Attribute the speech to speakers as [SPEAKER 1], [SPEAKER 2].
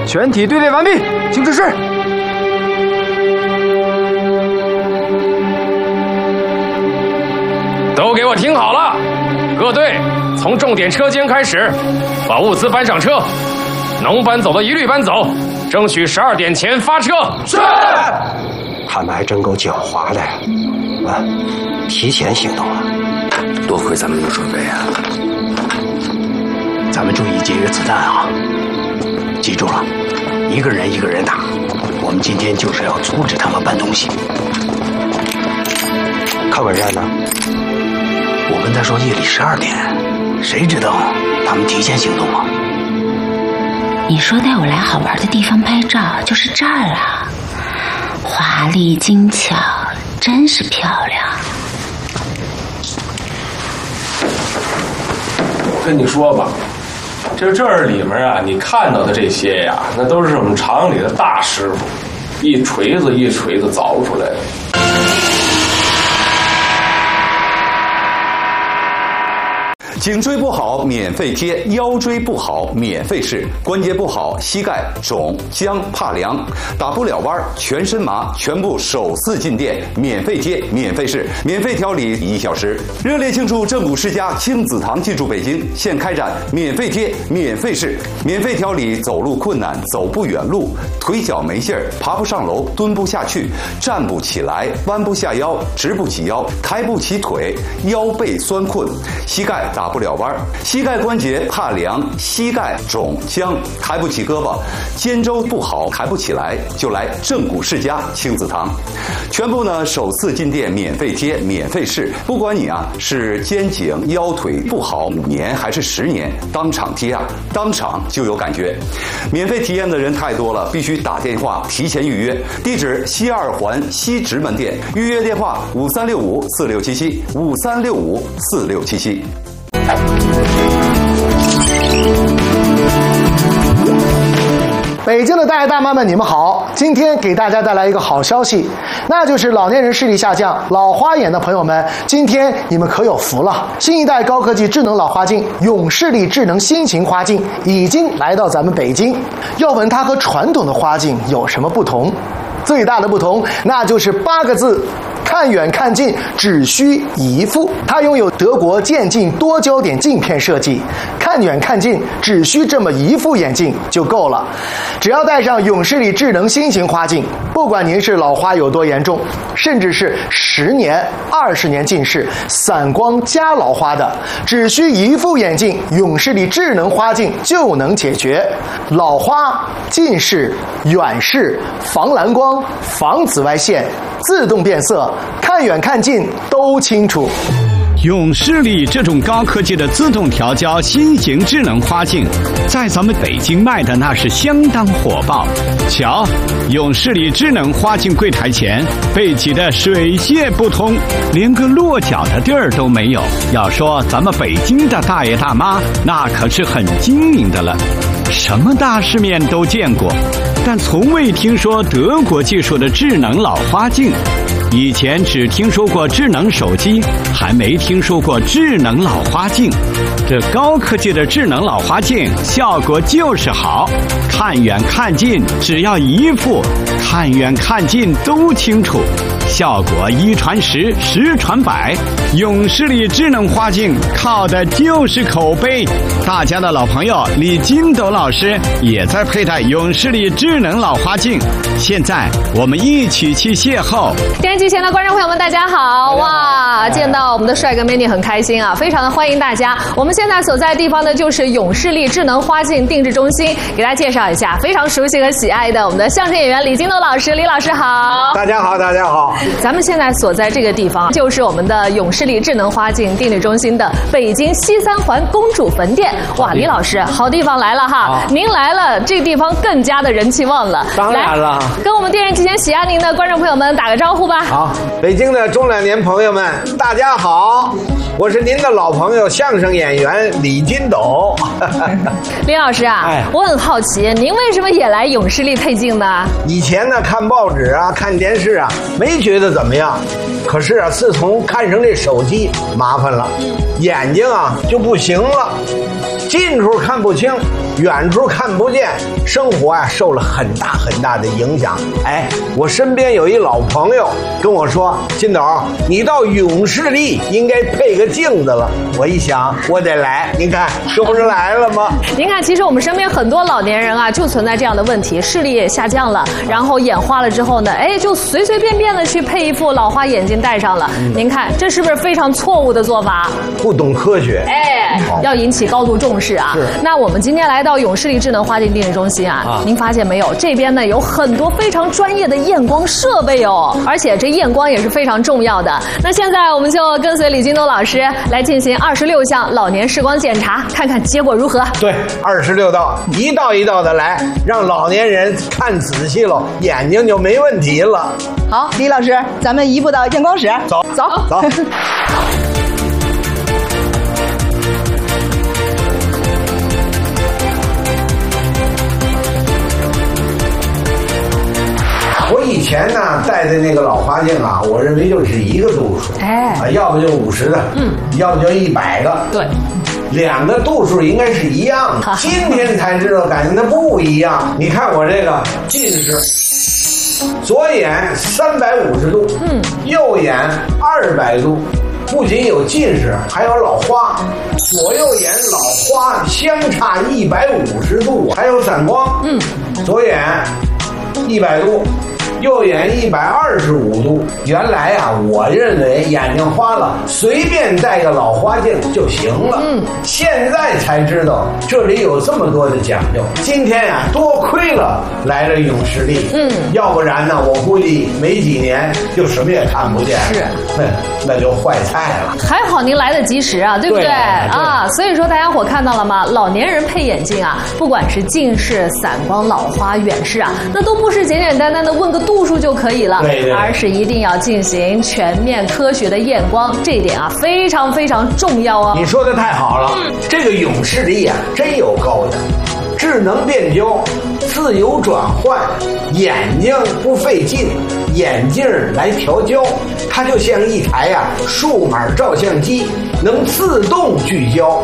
[SPEAKER 1] 全体队列完毕，请指示。
[SPEAKER 2] 都给我听好了，各队从重点车间开始，把物资搬上车，能搬走的一律搬走，争取12点前发车。是。
[SPEAKER 3] 他们还真够狡猾的呀！啊，提前行动了，
[SPEAKER 4] 多亏咱们有准备啊！
[SPEAKER 5] 咱们注意节约子弹啊！记住了，一个人一个人打。我们今天就是要阻止他们搬东西。
[SPEAKER 3] 看稳站呢。
[SPEAKER 5] 我跟他说夜里12点，谁知道他们提前行动啊？
[SPEAKER 6] 你说带我来好玩的地方拍照，就是这儿啊，华丽精巧，真是漂亮。
[SPEAKER 7] 我跟你说吧，这里面啊，你看到的这些呀，那都是我们厂里的大师傅，一锤子一锤子凿出来的。
[SPEAKER 8] 颈椎不好免费贴，腰椎不好免费试，关节不好膝盖肿僵怕凉，打不了弯全身麻，全部首次进店免费贴免费试，免费调理1小时。热烈庆祝正骨世家亲子堂进驻北京，现开展免费贴免费试，免费调理走路困难、走不远路、腿脚没劲儿、爬不上楼、蹲不下去、站不起来、弯不下腰、直不起腰、抬不起腿、腰背酸困、膝盖打不了弯，膝盖关节怕凉，膝盖肿僵，抬不起胳膊，肩周不好抬不起来，就来正骨世家亲子堂，全部呢首次进店免费贴免费试，不管你啊是肩颈腰腿不好5年还是10年，当场贴啊，当场就有感觉。免费体验的人太多了，必须打电话提前预约。地址西2环西直门店，预约电话5365467753654677。
[SPEAKER 9] 北京的大爷大妈们，你们好！今天给大家带来一个好消息，那就是老年人视力下降、老花眼的朋友们，今天你们可有福了！新一代高科技智能老花镜永视力智能新型花镜已经来到咱们北京。要问它和传统的花镜有什么不同？最大的不同，那就是8个字：看远看近，只需一副。它拥有德国渐进多焦点镜片设计，看远看近只需这么一副眼镜就够了。只要戴上永视力智能新型花镜，不管您是老花有多严重，甚至是10年、20年近视、散光加老花的，只需一副眼镜，永视力智能花镜就能解决老花、近视、远视、防蓝光、防紫外线、自动变色，看远看近都清楚。
[SPEAKER 10] 永视力这种高科技的自动调焦新型智能花镜，在咱们北京卖的那是相当火爆。瞧，永视力智能花镜柜台前被挤得水泄不通，连个落脚的地儿都没有。要说咱们北京的大爷大妈，那可是很精明的了，什么大世面都见过，但从未听说德国技术的智能老花镜。以前只听说过智能手机，还没听说过智能老花镜。这高科技的智能老花镜效果就是好，看远看近只要一副，看远看近都清楚，效果1传10，10传100。永视力智能花镜靠的就是口碑。大家的老朋友李金斗老师也在佩戴永视力智能老花镜。现在我们一起去邂逅。
[SPEAKER 11] 电视机前的观众朋友们，大家好！哇，见到我们的帅哥美女很开心啊，非常的欢迎大家。我们现在所在的地方呢，就是永视力智能花镜定制中心，给大家介绍一下非常熟悉和喜爱的我们的相声演员李金斗老师。李老师好！
[SPEAKER 12] 大家好，大家好！
[SPEAKER 11] 咱们现在所在这个地方，就是我们的永视力智能花镜定制中心的北京西3环公主坟店。哇，李老师，好地方来了哈！您来了，这个地方更加的人气旺了。
[SPEAKER 12] 当然了，
[SPEAKER 11] 跟我们电视机前喜爱您的观众朋友们打个招呼吧。
[SPEAKER 12] 好，北京的中老年朋友们，大家好，我是您的老朋友相声演员李金斗。
[SPEAKER 11] 李老师啊，我很好奇，您为什么也来永视力配镜呢？
[SPEAKER 12] 以前呢看报纸啊、看电视啊，没觉得怎么样。可是啊，自从看上这手机，麻烦了，眼睛啊就不行了，近处看不清，远处看不见，生活啊受了很大很大的影响。哎，我身边有一老朋友跟我说：“金斗，你到永视力应该配个镜子了。”我一想，我得来，您看这不是来了吗？
[SPEAKER 11] 您看，其实我们身边很多老年人啊，就存在这样的问题，视力也下降了，然后眼花了之后呢，哎，就随随便便的去配一副老花眼镜戴上了。您看，这是不是非常错误的做法？
[SPEAKER 12] 不懂科学，
[SPEAKER 11] 哎，要引起高度重视啊！
[SPEAKER 12] 是。
[SPEAKER 11] 那我们今天来到永视力智能花镜定制中心啊，您发现没有？这边呢有很多非常专业的验光设备哦，而且这验光也是非常重要的。那现在我们就跟随李金斗老师来进行26项老年视光检查，看看结果如何。
[SPEAKER 12] 对，26道，一道一道的来，让老年人看仔细了，眼睛就没问题了。
[SPEAKER 13] 好，李老师，咱们移步到验光室，
[SPEAKER 12] 走
[SPEAKER 13] 走
[SPEAKER 12] 走。我以前呢戴的那个老花镜啊，我认为就是一个度数，
[SPEAKER 11] 哎，
[SPEAKER 12] 要不就50的，要不就100个，
[SPEAKER 11] 对，
[SPEAKER 12] 两个度数应该是一样的。今天才知道，感觉它不一样。你看我这个近视，左眼350度，右眼200度。不仅有近视，还有老花，左右眼老花相差150度，还有散光，左眼100度。右眼125度。原来啊，我认为眼睛花了，随便戴个老花镜就行了。现在才知道这里有这么多的讲究。今天啊，多亏了来了永视力。要不然呢，我估计没几年就什么也看不见。
[SPEAKER 11] 是，
[SPEAKER 12] 那就坏菜了。
[SPEAKER 11] 还好您来得及时啊，对不对？啊，所以说大家伙看到了吗？老年人配眼镜啊，不管是近视、散光、老花、远视啊，那都不是简简单单的问个度数就可以了，
[SPEAKER 12] 对，
[SPEAKER 11] 而是一定要进行全面科学的验光，这一点啊非常非常重要哦。
[SPEAKER 12] 你说的太好了，这个永视力啊真有高的，智能变焦，自由转换，眼睛不费劲，眼镜来调焦，它就像一台数码照相机，能自动聚焦，